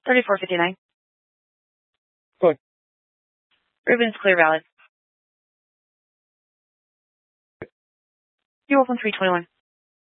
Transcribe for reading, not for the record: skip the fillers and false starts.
3459. Good. Ruben's clear valid. You're welcome, 321.